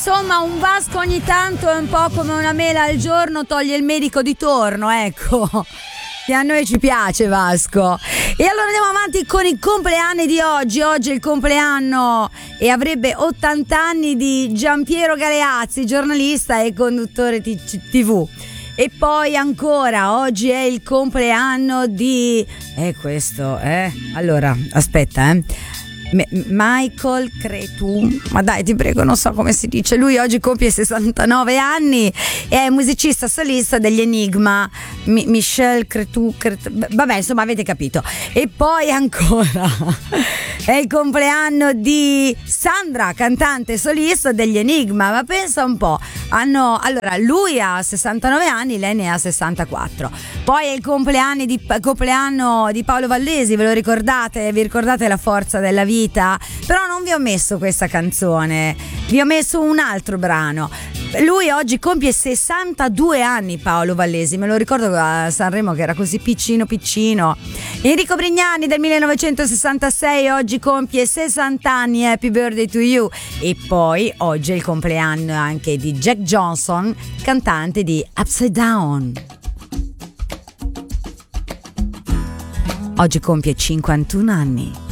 insomma un Vasco ogni tanto è un po' come una mela al giorno toglie il medico di torno, ecco. Che a noi ci piace Vasco. E allora andiamo avanti con i compleanni di oggi. Oggi è il compleanno e avrebbe 80 anni di Giampiero Galeazzi, giornalista e conduttore TV. E poi ancora oggi è il compleanno di allora aspetta Michael Cretu, ma dai ti prego non so come si dice, lui oggi compie 69 anni e è musicista solista degli Enigma. Michel Cretu, vabbè insomma avete capito. E poi ancora è il compleanno di Sandra, cantante solista degli Enigma, ma pensa un po', allora lui ha 69 anni, lei ne ha 64. Poi è il compleanno di Paolo Vallesi, ve lo ricordate? Vi ricordate La forza della vita? Però non vi ho messo questa canzone, vi ho messo un altro brano. Lui oggi compie 62 anni, Paolo Vallesi, me lo ricordo a Sanremo che era così piccino. Enrico Brignani del 1966 oggi compie 60 anni, happy birthday to you. E poi oggi è il compleanno anche di Jack Johnson, cantante di Upside Down. Oggi compie 51 anni.